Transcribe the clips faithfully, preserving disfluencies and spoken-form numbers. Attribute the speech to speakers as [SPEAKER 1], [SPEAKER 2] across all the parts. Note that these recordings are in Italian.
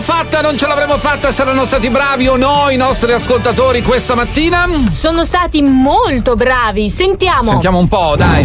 [SPEAKER 1] Fatta, non ce l'avremmo fatta, saranno stati bravi o no i nostri ascoltatori questa mattina?
[SPEAKER 2] Sono stati molto bravi, sentiamo.
[SPEAKER 1] Sentiamo un po', dai.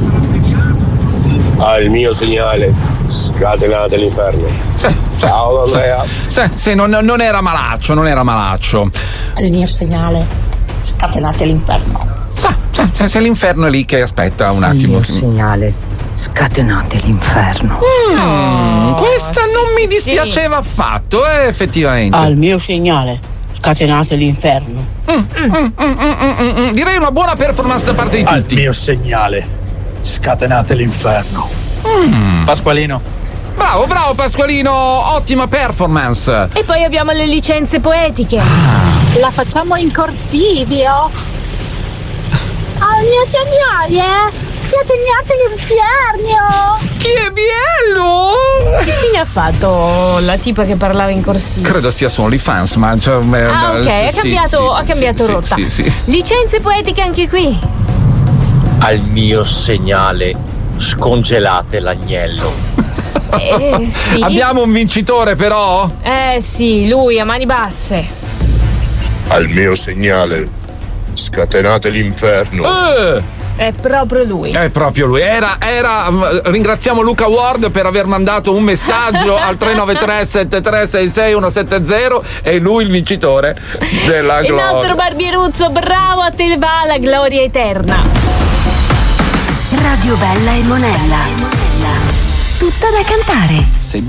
[SPEAKER 3] Al mio segnale, scatenate l'inferno.
[SPEAKER 1] Sì, sì,
[SPEAKER 3] Ciao Andrea.
[SPEAKER 1] Sì, sì, non, non era malaccio, non era malaccio.
[SPEAKER 4] Al mio segnale, scatenate l'inferno.
[SPEAKER 1] Sì, sì, sì, se l'inferno è lì che aspetta un attimo.
[SPEAKER 5] Il mio segnale, scatenate l'inferno.
[SPEAKER 1] Mm, questa non mi dispiaceva affatto, eh, effettivamente.
[SPEAKER 6] Al mio segnale, scatenate l'inferno.
[SPEAKER 1] Mm, mm, mm, mm, mm, direi una buona performance da parte di tutti.
[SPEAKER 7] Al mio segnale, scatenate l'inferno.
[SPEAKER 1] Mm.
[SPEAKER 7] Pasqualino.
[SPEAKER 1] Bravo, bravo Pasqualino, ottima performance.
[SPEAKER 2] E poi abbiamo le licenze poetiche.
[SPEAKER 8] La facciamo in corsivo. Al mio segnale, scatenate l'inferno.
[SPEAKER 1] Che bello!
[SPEAKER 2] Che fine ha fatto la tipa che parlava in corsivo?
[SPEAKER 1] Credo stia su OnlyFans, ma cioè,
[SPEAKER 2] Ah, ok,
[SPEAKER 1] sì,
[SPEAKER 2] ha cambiato,
[SPEAKER 1] sì,
[SPEAKER 2] ha cambiato
[SPEAKER 1] sì,
[SPEAKER 2] rotta.
[SPEAKER 1] Sì, sì, sì.
[SPEAKER 2] Licenze poetiche anche qui.
[SPEAKER 9] Al mio segnale, scongelate l'agnello.
[SPEAKER 2] Eh, sì.
[SPEAKER 1] Abbiamo un vincitore però?
[SPEAKER 2] Eh sì, lui a mani basse.
[SPEAKER 3] Al mio segnale, scatenate l'inferno.
[SPEAKER 1] Eh,
[SPEAKER 2] È proprio lui.
[SPEAKER 1] è proprio lui. Era, era. Ringraziamo Luca Ward per aver mandato un messaggio al tre nove tre sette tre sei sei uno sette zero e lui il vincitore della
[SPEAKER 2] Il
[SPEAKER 1] gloria.
[SPEAKER 2] nostro Barbieruzzo, bravo, a te va la gloria eterna.
[SPEAKER 10] Radio Bella e Monella. Tutta da cantare.